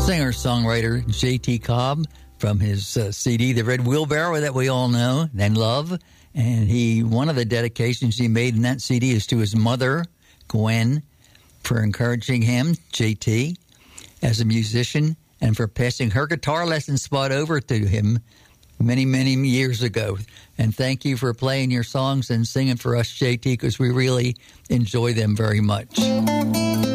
Singer-songwriter J.T. Cobb from his CD, The Red Wheelbarrow, that we all know and love. And one of the dedications he made in that CD is to his mother, Gwen, for encouraging him, J.T., as a musician, and for passing her guitar lesson spot over to him many, many years ago. And thank you for playing your songs and singing for us, J.T., because we really enjoy them very much.